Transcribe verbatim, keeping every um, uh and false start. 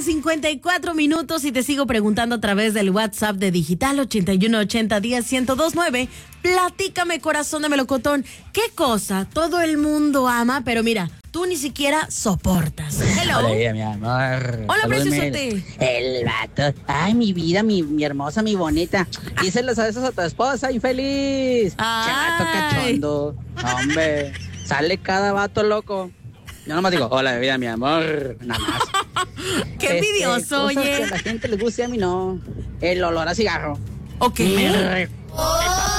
cincuenta y cuatro minutos y te sigo preguntando a través del WhatsApp de Digital ochenta y uno ochenta diez ciento dos nueve. Platícame, corazón de melocotón, ¿qué cosa todo el mundo ama, pero mira, tú ni siquiera soportas? Hello. Hola, vida, mi amor. Hola, Salúdame. preciosote. El, el vato. Ay, mi vida, mi, mi hermosa, mi bonita. Díselos a esos a tu esposa, infeliz. Ay. Che vato cachondo. Hombre, sale cada vato loco. Yo nomás digo, hola, vida, mi amor. Nada más. Qué envidioso, este, cosas oye. que a la gente les gusta y a mí no. El olor a cigarro. Ok. Me re-